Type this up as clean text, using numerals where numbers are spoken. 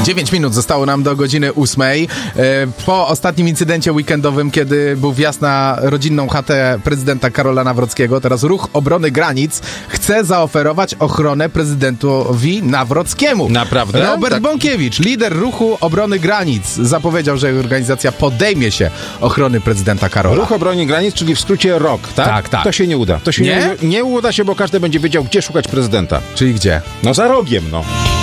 9 minut zostało nam do godziny 8. Po ostatnim incydencie weekendowym, kiedy był wjazd na rodzinną chatę prezydenta Karola Nawrockiego, teraz Ruch Obrony Granic chce zaoferować ochronę prezydentowi Nawrockiemu. Naprawdę? Robert Bąkiewicz, lider Ruchu Obrony Granic, zapowiedział, że organizacja podejmie się ochrony prezydenta Karola. Ruch Obrony Granic, czyli w skrócie ROK, tak? Tak, tak. To się nie uda. To się nie uda się, bo każdy będzie wiedział, gdzie szukać prezydenta. Czyli gdzie? No za rogiem, no.